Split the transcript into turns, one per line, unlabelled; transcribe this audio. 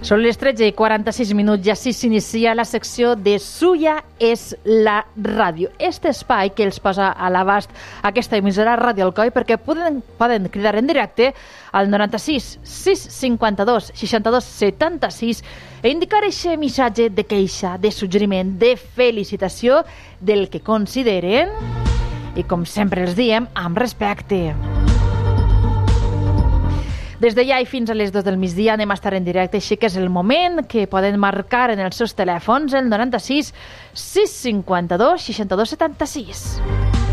Són les 13:46, ja s'inicia la secció de Suya és la ràdio. Este espai que els posa a l'abast aquesta emissora Ràdio Alcoi perquè poden cridar en directe al 96 652 62 76 e indicar aquest missatge de queixa, de suggeriment, de felicitació del que consideren i, com sempre els diem, amb respecte. Des d'allà i fins a les 2 del migdia anem a estar en directe, així que és el moment que poden marcar en els seus telèfons el 96 652 62 76.